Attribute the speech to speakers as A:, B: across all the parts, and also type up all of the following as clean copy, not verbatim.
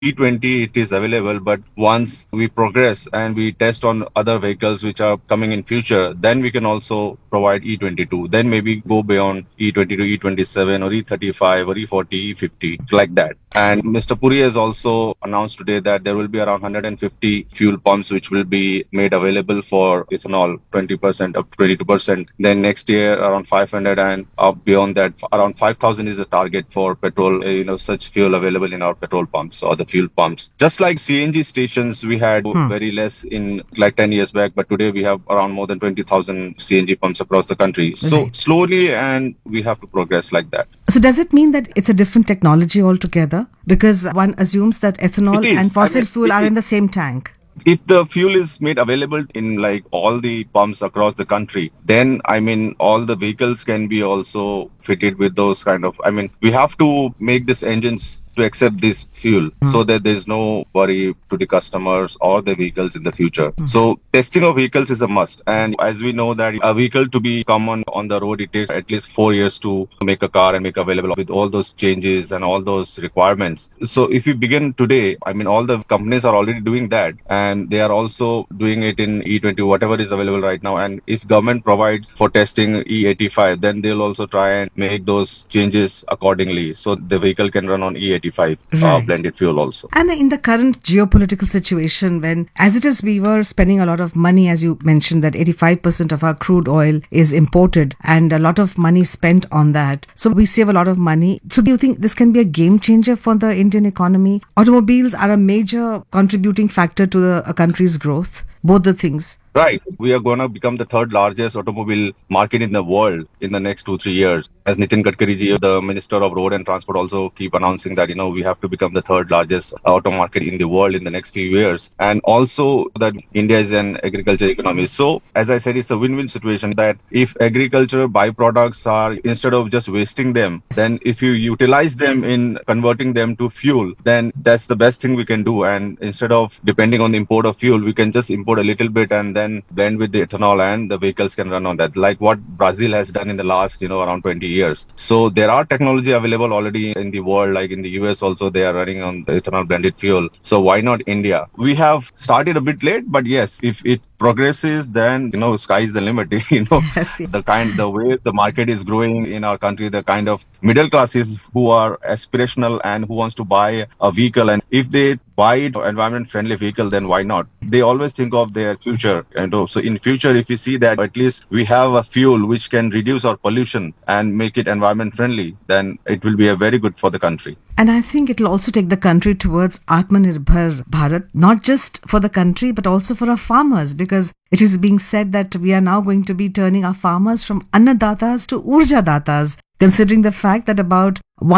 A: E20 it is available, but once we progress and we test on other vehicles which are coming in future, then we can also provide E22. Then maybe go beyond E22, E27 or E35 or E40, E50 like that. And Mr. Puri has also announced today that there will be around 150 fuel pumps which will be made available for ethanol, 20% up to 22%. Then next year around 500, and up beyond that around 5,000 is the target for petrol, such fuel available in our petrol pumps or the fuel pumps. Just like CNG stations, we had very less in like 10 years back, but today we have around more than 20,000 CNG pumps across the country. So
B: Right.
A: slowly, and we have to progress like that.
B: So does it mean that it's a different technology altogether? Because one assumes that ethanol
A: It is.
B: and fossil fuel are
A: It,
B: in the same tank.
A: if the fuel is made available in like all the pumps across the country, then all the vehicles can be also fitted with those kind of, we have to make these engines to accept this fuel so that there's no worry to the customers or the vehicles in the future. So testing of vehicles is a must. And as we know that a vehicle to be common on the road, it takes at least 4 years to make a car and make available with all those changes and all those requirements. So if you begin today, all the companies are already doing that, and they are also doing it in E20, whatever is available right now. And if government provides for testing E85, then they'll also try and make those changes accordingly so the vehicle can run on E85
B: Right.
A: blended fuel also.
B: And in the current geopolitical situation, when as it is, we were spending a lot of money, as you mentioned, that 85% of our crude oil is imported and a lot of money spent on that. So we save a lot of money. So do you think this can be a game changer for the Indian economy? Automobiles are a major contributing factor to a country's growth. Both the things.
A: Right. We are going to become the third largest automobile market in the world in the next 2-3 years. As Nitin Gadkari ji, the Minister of Road and Transport, also keep announcing that, we have to become the third largest auto market in the world in the next few years. And also that India is an agriculture economy. So as I said, it's a win-win situation that if agriculture byproducts are, instead of just wasting them, then if you utilize them in converting them to fuel, then that's the best thing we can do. And instead of depending on the import of fuel, we can just import a little bit and then blend with the ethanol, and the vehicles can run on that, like what Brazil has done in the last, around 20 years. So there are technology available already in the world, like in the US also, they are running on the ethanol blended fuel. So why not India? We have started a bit late, but yes, if it progresses, then, sky is the limit.
B: Yes, yes.
A: The way the market is growing in our country, the kind of middle classes who are aspirational and who wants to buy a vehicle, and if they buy it environment friendly vehicle, then why not? They always think of their future. And so in future, if we see that at least we have a fuel which can reduce our pollution and make it environment friendly, then it will be a very good for the country.
B: And I think it'll also take the country towards Atmanirbhar Bharat, not just for the country, but also for our farmers, because it is being said that we are now going to be turning our farmers from Annadatas to Urja Datas, considering the fact that about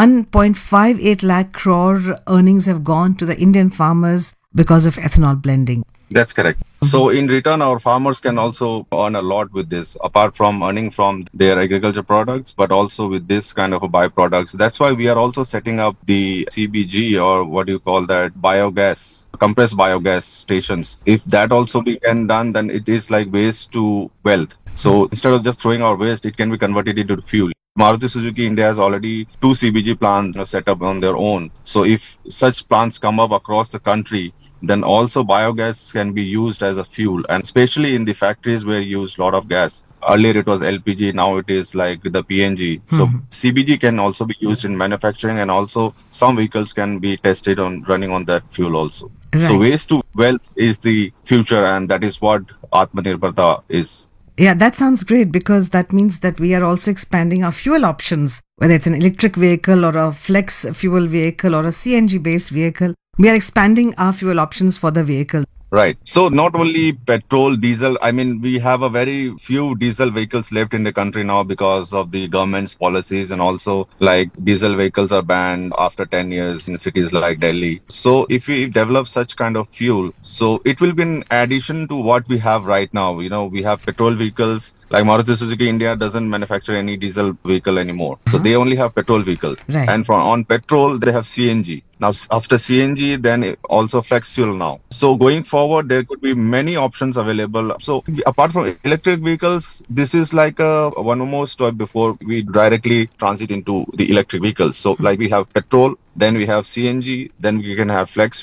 B: 1.58 lakh crore earnings have gone to the Indian farmers because of ethanol blending.
A: That's correct. So in return, our farmers can also earn a lot with this, apart from earning from their agriculture products, but also with this kind of a byproducts. That's why we are also setting up the CBG, or what do you call that, biogas, compressed biogas stations. If that also be can done, then it is like waste to wealth. So instead of just throwing our waste, it can be converted into fuel. Maruti Suzuki India has already 2 CBG plants set up on their own. So if such plants come up across the country, then also biogas can be used as a fuel, and especially in the factories where you use a lot of gas. Earlier it was LPG, now it is like the PNG. So CBG can also be used in manufacturing, and also some vehicles can be tested on running on that fuel also. So
B: Right.
A: waste to wealth is the future, and that is what Atmanirbharta is.
B: Yeah, that sounds great, because that means that we are also expanding our fuel options, whether it's an electric vehicle or a flex fuel vehicle or a CNG based vehicle. We are expanding our fuel options for the vehicle.
A: Right. So not only petrol, diesel, we have a very few diesel vehicles left in the country now because of the government's policies, and also like diesel vehicles are banned after 10 years in cities like Delhi. So if we develop such kind of fuel, so it will be in addition to what we have right now. We have petrol vehicles, like Maruti Suzuki India doesn't manufacture any diesel vehicle anymore. So they only have petrol vehicles.
B: Right.
A: And on petrol, they have CNG. Now, after CNG, then also flex fuel now. So going forward, there could be many options available. So apart from electric vehicles, this is like one more step before we directly transit into the electric vehicles. So like we have petrol, then we have CNG, then we can have flex